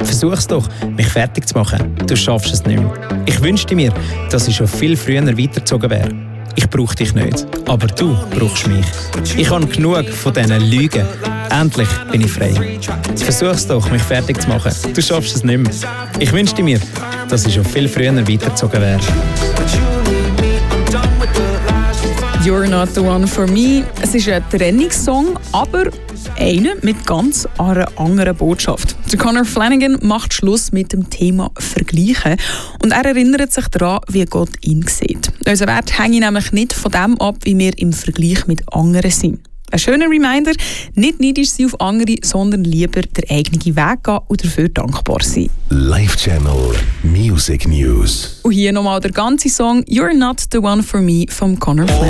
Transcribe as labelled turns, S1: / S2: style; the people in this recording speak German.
S1: Versuch's doch, mich fertig zu machen. Du schaffst es nicht mehr. Ich wünschte mir, dass ich schon viel früher weitergezogen wäre. Ich brauche dich nicht, aber du brauchst mich. Ich habe genug von diesen Lügen. Endlich bin ich frei. Versuch's doch, mich fertig zu machen. Du schaffst es nicht mehr. Ich wünschte mir, dass ich schon viel früher weitergezogen wäre.
S2: You're not the one for me. Es ist ein Trennungssong, aber einer mit ganz einer anderen Botschaft. Der Conor Flanagan macht Schluss mit dem Thema Vergleichen und er erinnert sich daran, wie Gott ihn sieht. Unser Wert hängt nämlich nicht von dem ab, wie wir im Vergleich mit anderen sind. Ein schöner Reminder, nicht neidisch sein auf andere, sondern lieber den eigenen Weg gehen und dafür dankbar sein.
S3: Live Channel Music News.
S2: Und hier nochmal der ganze Song «You're not the one for me» von Conor Flanagan.